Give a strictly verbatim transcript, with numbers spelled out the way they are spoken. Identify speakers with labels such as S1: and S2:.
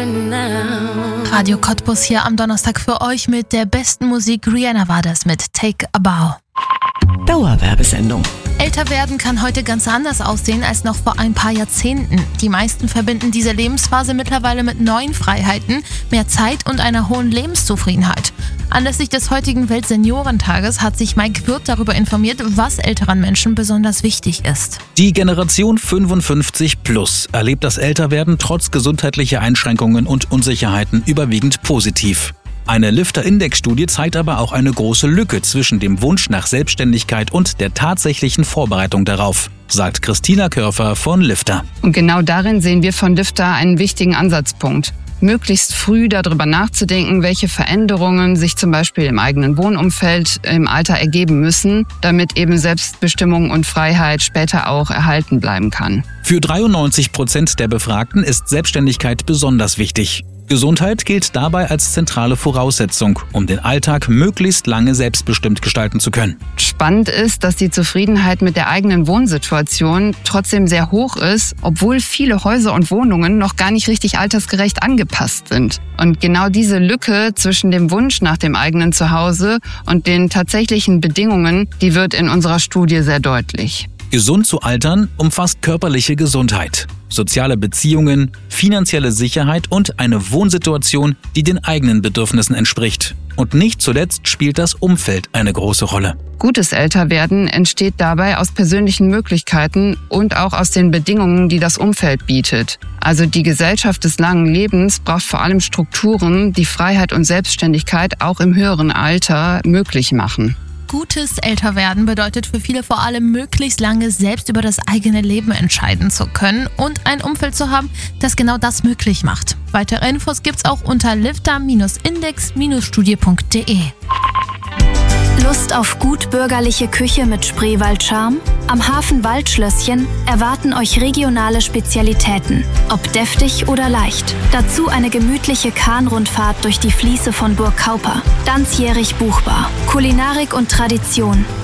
S1: Radio Cottbus hier am Donnerstag für euch mit der besten Musik. Rihanna war das mit Take a Bow.
S2: Dauerwerbesendung.
S1: Älter werden kann heute ganz anders aussehen als noch vor ein paar Jahrzehnten. Die meisten verbinden diese Lebensphase mittlerweile mit neuen Freiheiten, mehr Zeit und einer hohen Lebenszufriedenheit. Anlässlich des heutigen Weltseniorentages hat sich Mike Wirth darüber informiert, was älteren Menschen besonders wichtig ist.
S3: Die Generation fünfundfünfzig plus erlebt das Älterwerden trotz gesundheitlicher Einschränkungen und Unsicherheiten überwiegend positiv. Eine Lifter-Index-Studie zeigt aber auch eine große Lücke zwischen dem Wunsch nach Selbstständigkeit und der tatsächlichen Vorbereitung darauf, sagt Christina Körfer von Lifter.
S4: Und genau darin sehen wir von Lifter einen wichtigen Ansatzpunkt. Möglichst früh darüber nachzudenken, welche Veränderungen sich zum Beispiel im eigenen Wohnumfeld im Alter ergeben müssen, damit eben Selbstbestimmung und Freiheit später auch erhalten bleiben kann.
S3: Für dreiundneunzig Prozent der Befragten ist Selbstständigkeit besonders wichtig. Gesundheit gilt dabei als zentrale Voraussetzung, um den Alltag möglichst lange selbstbestimmt gestalten zu können.
S4: Spannend ist, dass die Zufriedenheit mit der eigenen Wohnsituation trotzdem sehr hoch ist, obwohl viele Häuser und Wohnungen noch gar nicht richtig altersgerecht angepasst sind. Und genau diese Lücke zwischen dem Wunsch nach dem eigenen Zuhause und den tatsächlichen Bedingungen, die wird in unserer Studie sehr deutlich.
S3: Gesund zu altern umfasst körperliche Gesundheit, soziale Beziehungen, finanzielle Sicherheit und eine Wohnsituation, die den eigenen Bedürfnissen entspricht. Und nicht zuletzt spielt das Umfeld eine große Rolle.
S4: Gutes Älterwerden entsteht dabei aus persönlichen Möglichkeiten und auch aus den Bedingungen, die das Umfeld bietet. Also die Gesellschaft des langen Lebens braucht vor allem Strukturen, die Freiheit und Selbstständigkeit auch im höheren Alter möglich machen.
S1: Gutes Älterwerden bedeutet für viele vor allem, möglichst lange selbst über das eigene Leben entscheiden zu können und ein Umfeld zu haben, das genau das möglich macht. Weitere Infos gibt's auch unter lifter Index Studie punkt de.
S5: Lust auf gut bürgerliche Küche mit Spreewald-Charme? Am Hafen Waldschlösschen erwarten euch regionale Spezialitäten, ob deftig oder leicht. Dazu eine gemütliche Kahnrundfahrt durch die Fließe von Burg Kauper. Ganzjährig buchbar. Kulinarik und Tradition